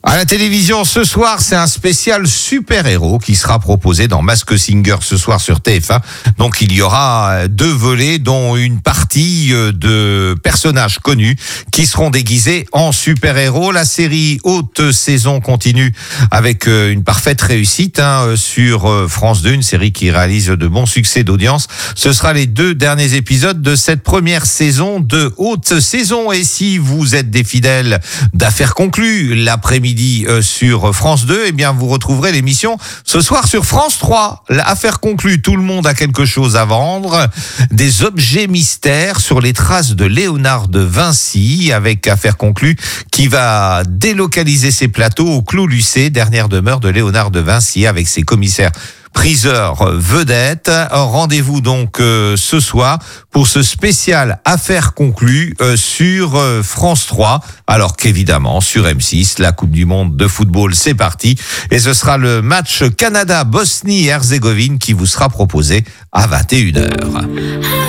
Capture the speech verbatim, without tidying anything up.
À la télévision ce soir, c'est un spécial super-héros qui sera proposé dans Masked Singer ce soir sur T F un. Donc il y aura deux volets, dont une partie de personnages connus qui seront déguisés en super-héros. La série Haute Saison continue avec une parfaite réussite hein, sur France deux, une série qui réalise de bons succès d'audience. Ce sera les deux derniers épisodes de cette première saison de Haute Saison. Et si vous êtes des fidèles d'Affaires conclues l'après-midi sur France deux, eh bien vous retrouverez l'émission ce soir sur France trois. L'affaire conclue, tout le monde a quelque chose à vendre. Des objets mystères sur les traces de Léonard de Vinci, avec Affaire conclue qui va délocaliser ses plateaux au Clos Lucé, dernière demeure de Léonard de Vinci, avec ses commissaires priseurs vedettes. Rendez-vous donc euh, ce soir pour ce spécial Affaires conclues euh, sur euh, France trois, alors qu'évidemment sur M six, la Coupe du Monde de football, c'est parti. Et ce sera le match Canada-Bosnie-Herzégovine qui vous sera proposé à vingt et une heures.